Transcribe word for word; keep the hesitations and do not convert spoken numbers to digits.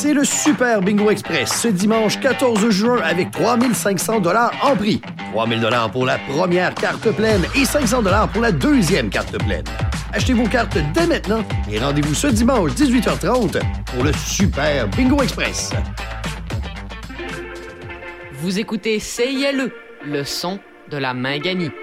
C'est le Super Bingo Express ce dimanche quatorze juin avec trois mille cinq cents dollars en prix. trois mille dollars pour la première carte pleine et cinq cents dollars pour la deuxième carte pleine. Achetez vos cartes dès maintenant et rendez-vous ce dimanche dix-huit heures trente pour le Super Bingo Express. Vous écoutez C I L E, le son de la Minganie.